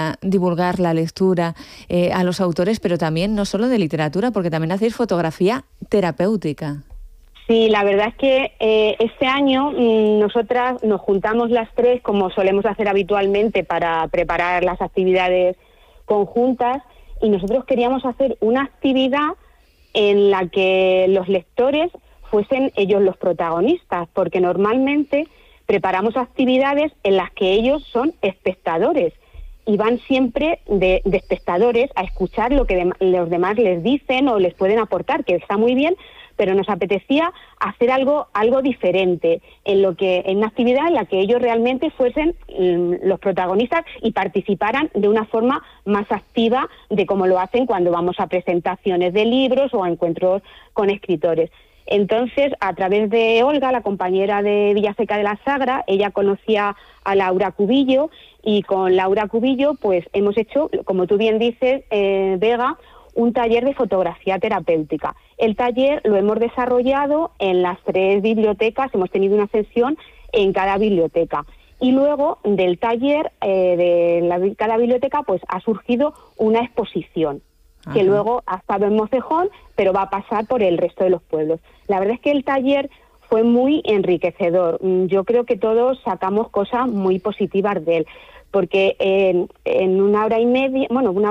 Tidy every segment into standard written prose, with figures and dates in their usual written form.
divulgar la lectura a los autores, pero también no solo de literatura, porque también hacéis fotografía terapéutica. Sí, la verdad es que este año nosotras nos juntamos las tres, como solemos hacer habitualmente, para preparar las actividades conjuntas, y nosotros queríamos hacer una actividad en la que los lectores fuesen ellos los protagonistas, porque normalmente preparamos actividades en las que ellos son espectadores y van siempre de espectadores a escuchar lo que los demás les dicen o les pueden aportar, que está muy bien, pero nos apetecía hacer algo diferente, en una actividad en la que ellos realmente fuesen los protagonistas y participaran de una forma más activa de como lo hacen cuando vamos a presentaciones de libros o a encuentros con escritores. Entonces, a través de Olga, la compañera de Villaseca de la Sagra, ella conocía a Laura Cubillo, y con Laura Cubillo pues hemos hecho, como tú bien dices, Vega, un taller de fotografía terapéutica. El taller lo hemos desarrollado en las 3 bibliotecas, hemos tenido una sesión en cada biblioteca. Y luego del taller de cada biblioteca pues ha surgido una exposición, que luego ha estado en Mocejón, pero va a pasar por el resto de los pueblos. La verdad es que el taller fue muy enriquecedor. Yo creo que todos sacamos cosas muy positivas de él, porque en 1 hora y media,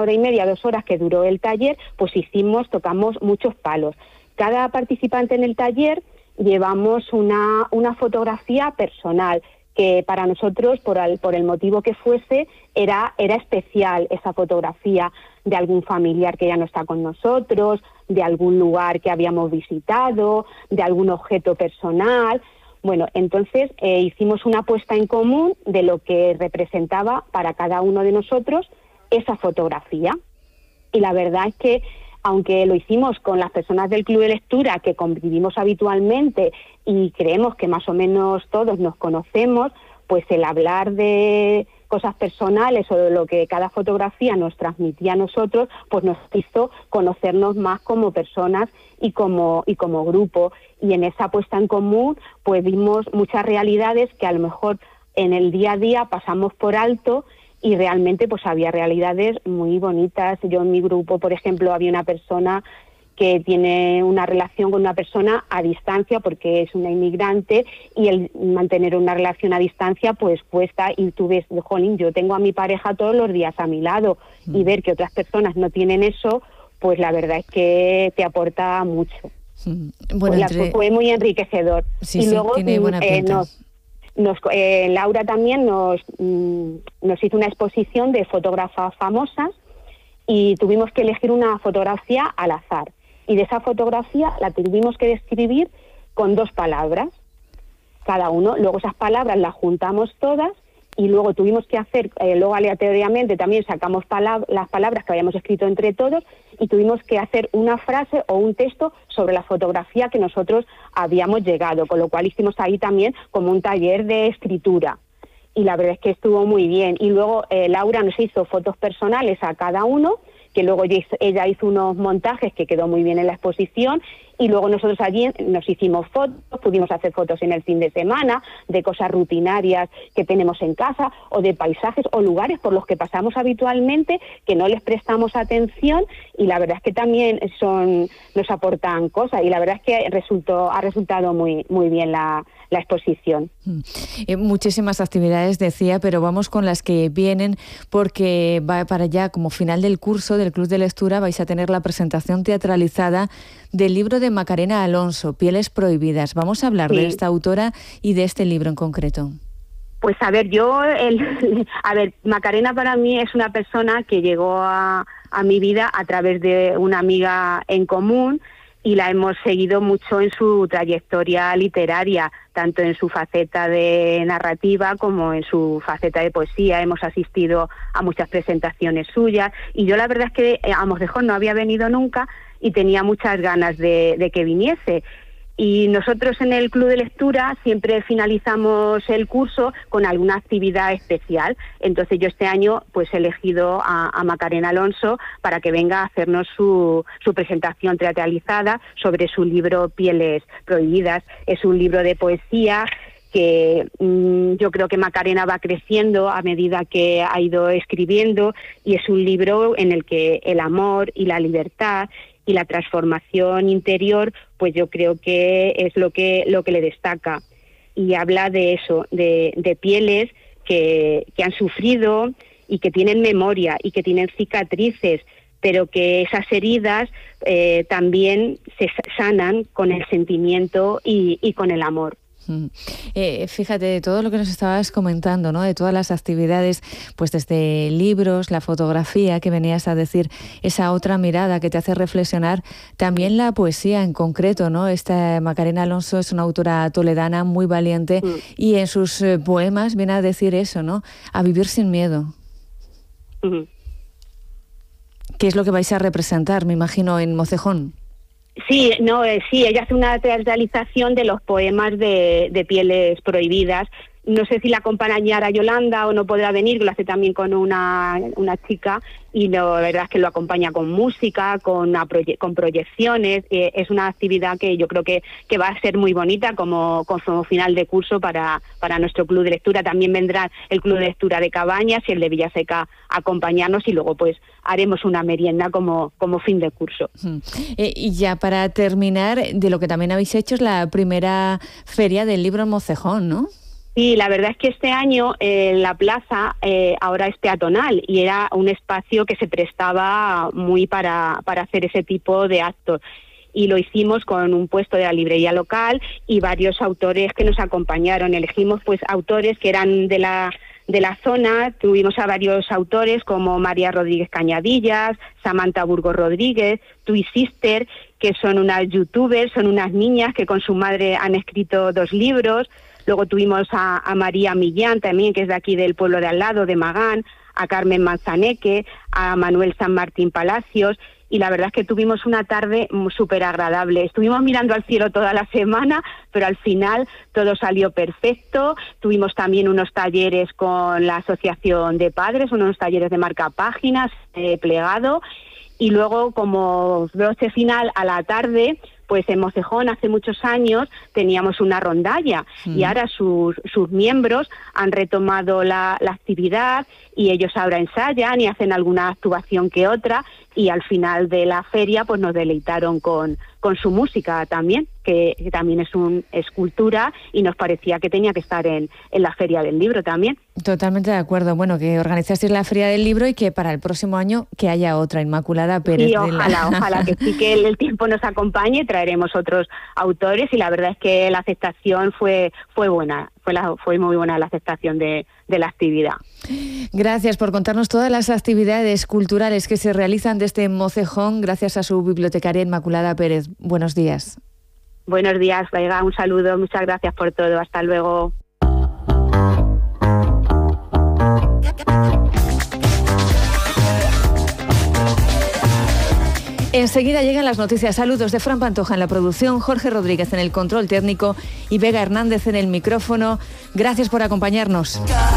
2 horas que duró el taller, pues tocamos muchos palos. Cada participante en el taller llevamos una fotografía personal, que para nosotros, por el motivo que fuese, era especial esa fotografía de algún familiar que ya no está con nosotros, de algún lugar que habíamos visitado, de algún objeto personal. Bueno, entonces hicimos una puesta en común de lo que representaba para cada uno de nosotros esa fotografía. Y la verdad es que, aunque lo hicimos con las personas del Club de Lectura, que convivimos habitualmente y creemos que más o menos todos nos conocemos, pues el hablar de cosas personales o de lo que cada fotografía nos transmitía a nosotros, pues nos hizo conocernos más como personas y como grupo. Y en esa puesta en común pues vimos muchas realidades que a lo mejor en el día a día pasamos por alto, y realmente pues había realidades muy bonitas. Yo en mi grupo, por ejemplo, había una persona que tiene una relación con una persona a distancia porque es una inmigrante, y el mantener una relación a distancia pues cuesta, y tú ves, jolín, yo tengo a mi pareja todos los días a mi lado, y ver que otras personas no tienen eso, pues la verdad es que te aporta mucho. Bueno, fue muy enriquecedor. Sí, y luego tiene buena pinta. Laura también nos hizo una exposición de fotógrafas famosas, y tuvimos que elegir una fotografía al azar, y de esa fotografía la tuvimos que describir con 2 palabras cada uno. Luego esas palabras las juntamos todas, y luego tuvimos que hacer, luego aleatoriamente también sacamos las palabras que habíamos escrito entre todos, y tuvimos que hacer una frase o un texto sobre la fotografía que nosotros habíamos llegado, con lo cual hicimos ahí también como un taller de escritura. Y la verdad es que estuvo muy bien. Y luego Laura nos hizo fotos personales a cada uno, que luego ella hizo unos montajes que quedó muy bien en la exposición, y luego nosotros allí nos hicimos fotos, pudimos hacer fotos en el fin de semana de cosas rutinarias que tenemos en casa, o de paisajes o lugares por los que pasamos habitualmente que no les prestamos atención, y la verdad es que también nos aportan cosas, y la verdad es que ha resultado muy, muy bien la exposición. Muchísimas actividades, decía, pero vamos con las que vienen, porque va para allá, como final del curso del Club de Lectura, vais a tener la presentación teatralizada del libro de Macarena Alonso, Pieles Prohibidas. Vamos a hablar de esta autora y de este libro en concreto. Pues a ver, Macarena para mí es una persona que llegó a mi vida a través de una amiga en común, y la hemos seguido mucho en su trayectoria literaria, tanto en su faceta de narrativa como en su faceta de poesía. Hemos asistido a muchas presentaciones suyas, y yo la verdad es que a Mocejón no había venido nunca y tenía muchas ganas de que viniese. Y nosotros en el Club de Lectura siempre finalizamos el curso con alguna actividad especial. Entonces yo este año pues he elegido a Macarena Alonso para que venga a hacernos su presentación teatralizada sobre su libro Pieles Prohibidas. Es un libro de poesía que yo creo que Macarena va creciendo a medida que ha ido escribiendo, y es un libro en el que el amor y la libertad y la transformación interior, pues yo creo que es lo que le destaca. Y habla de eso, de pieles que han sufrido y que tienen memoria y que tienen cicatrices, pero que esas heridas también se sanan con el sentimiento y con el amor. Fíjate, de todo lo que nos estabas comentando, ¿no? De todas las actividades, pues desde libros, la fotografía, que venías a decir, esa otra mirada que te hace reflexionar, también la poesía en concreto, ¿no? Esta Macarena Alonso es una autora toledana muy valiente y en sus poemas viene a decir eso, ¿no? A vivir sin miedo. ¿Qué es lo que vais a representar, me imagino, en Mocejón? Sí, ella hace una teatralización de los poemas de Pieles Prohibidas. No sé si la acompañará Yolanda o no podrá venir, que lo hace también con una chica, y la verdad es que lo acompaña con música, con proyecciones. Es una actividad que yo creo que va a ser muy bonita como final de curso para nuestro club de lectura. También vendrá el club de lectura de Cabañas y el de Villaseca a acompañarnos, y luego pues haremos una merienda como fin de curso. Y ya para terminar, de lo que también habéis hecho es la primera feria del libro en Mocejón, ¿no? Sí, la verdad es que este año la plaza ahora es peatonal y era un espacio que se prestaba muy para hacer ese tipo de actos. Y lo hicimos con un puesto de la librería local y varios autores que nos acompañaron. Elegimos pues autores que eran de la zona. Tuvimos a varios autores como María Rodríguez Cañadillas, Samantha Burgos Rodríguez, Tui Sister, que son unas youtubers, son unas niñas que con su madre han escrito 2 libros. Luego tuvimos a María Millán también, que es de aquí del pueblo de al lado, de Magán, a Carmen Manzaneque, a Manuel San Martín Palacios, y la verdad es que tuvimos una tarde súper agradable. Estuvimos mirando al cielo toda la semana, pero al final todo salió perfecto. Tuvimos también unos talleres con la Asociación de Padres, unos talleres de marcapáginas, plegado, y luego como broche final a la tarde, pues en Mocejón hace muchos años teníamos una rondalla y ahora sus miembros han retomado la actividad, y ellos ahora ensayan y hacen alguna actuación que otra, y al final de la feria pues nos deleitaron con su música también, que también es cultura, y nos parecía que tenía que estar en la Feria del Libro también. Totalmente de acuerdo. Bueno, que organizasteis la Feria del Libro y que para el próximo año que haya otra, Inmaculada Pérez. Sí, ojalá que sí, que el tiempo nos acompañe, traeremos otros autores, y la verdad es que la aceptación fue buena, fue muy buena la aceptación de la actividad. Gracias por contarnos todas las actividades culturales que se realizan desde Mocejón, gracias a su bibliotecaria Inmaculada Pérez. Buenos días. Buenos días, Vaiga, un saludo, muchas gracias por todo, hasta luego. Enseguida llegan las noticias. Saludos de Fran Pantoja en la producción, Jorge Rodríguez en el control técnico y Vega Hernández en el micrófono. Gracias por acompañarnos.